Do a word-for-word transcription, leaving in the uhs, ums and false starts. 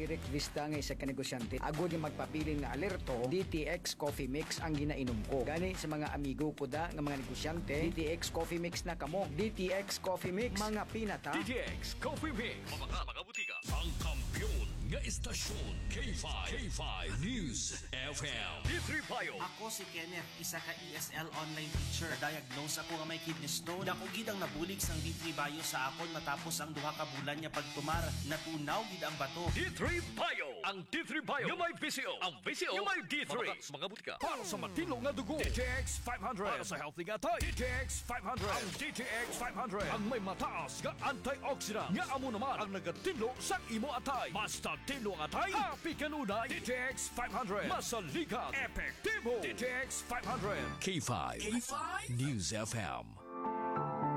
direct vista nga isa ka negosyante agud nga magpabilin nga alerto, D T X Coffee Mix ang ginainom ko. Gani sa mga amigo ko da nga mga negosyante, D T X Coffee Mix na kamo. D T X Coffee Mix, mga pinata. D T X Coffee Mix. Mga mga butika. Ang kampiyon nga istasyon K five. K five News F M. D three Payo. Ako si Kenneth, isa ka E S L online teacher. Diagnose ako nga may kidney stone. Dako gid ang nabulig sang D three Bayo sa akon matapos ang duha ka bulan nga pagtumar. Natunaw gid ang bato. D three Payo. Ang D three Payo nga may P C O. Ang P C O nga may D three. Mga, mga butika. para sa matino nga dugo, D T X five hundred. Para sa healthy nga tay, D T X five hundred. Ang D T X five hundred ang may mataas nga antioxidant nga amo naman ang nagatilo sa imo atay. Basta tilo ang atay, happy kanunay. D T X five hundred masaligan, epektibo. D T X five hundred. K five. K five News F M.